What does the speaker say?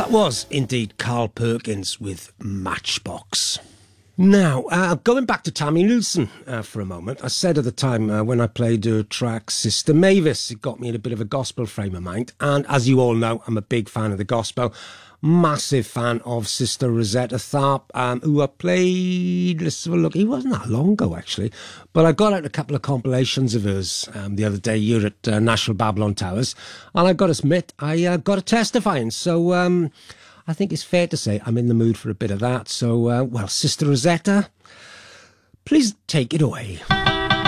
That was indeed Carl Perkins with Matchbox. Now, going back to Tammy Nilsson for a moment, I said at the time when I played her track Sister Mavis, it got me in a bit of a gospel frame of mind. And as you all know, I'm a big fan of the gospel. Massive fan of Sister Rosetta Tharpe, who I played, let's have a look, it wasn't that long ago actually, but I got out a couple of compilations of hers the other day here at National Babylon Towers, and I've got to admit, I got to testifying, so I think it's fair to say I'm in the mood for a bit of that. So, well, Sister Rosetta, please take it away.